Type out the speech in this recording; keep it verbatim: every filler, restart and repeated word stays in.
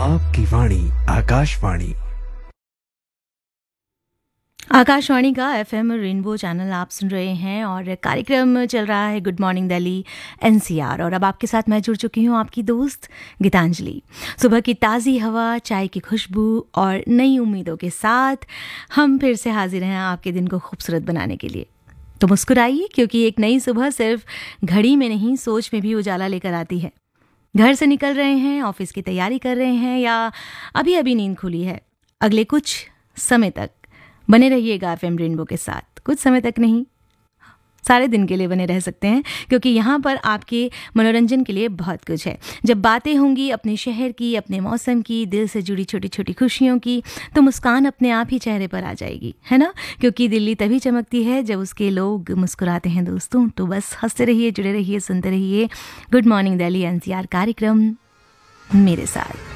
आपकी वाणी आकाशवाणी। आकाशवाणी का FM rainbow channel आप सुन रहे हैं और कार्यक्रम चल रहा है गुड मॉर्निंग दिल्ली एनसीआर। और अब आपके साथ मैं जुड़ चुकी हूँ, आपकी दोस्त गीतांजलि। सुबह की ताज़ी हवा, चाय की खुशबू और नई उम्मीदों के साथ हम फिर से हाजिर हैं आपके दिन को खूबसूरत बनाने के लिए। तो मुस्कुराइए, क्योंकि एक नई सुबह सिर्फ घड़ी में नहीं, सोच में भी उजाला लेकर आती है। घर से निकल रहे हैं, ऑफिस की तैयारी कर रहे हैं, या अभी अभी नींद खुली है, अगले कुछ समय तक बने रहिएगा एफएम रेनबो के साथ। कुछ समय तक नहीं, सारे दिन के लिए बने रह सकते हैं, क्योंकि यहाँ पर आपके मनोरंजन के लिए बहुत कुछ है। जब बातें होंगी अपने शहर की, अपने मौसम की, दिल से जुड़ी छोटी छोटी खुशियों की, तो मुस्कान अपने आप ही चेहरे पर आ जाएगी, है ना? क्योंकि दिल्ली तभी चमकती है जब उसके लोग मुस्कुराते हैं दोस्तों। तो बस हंसते रहिए, जुड़े रहिए, सुनते रहिए गुड मॉर्निंग दिल्ली एनसीआर कार्यक्रम मेरे साथ।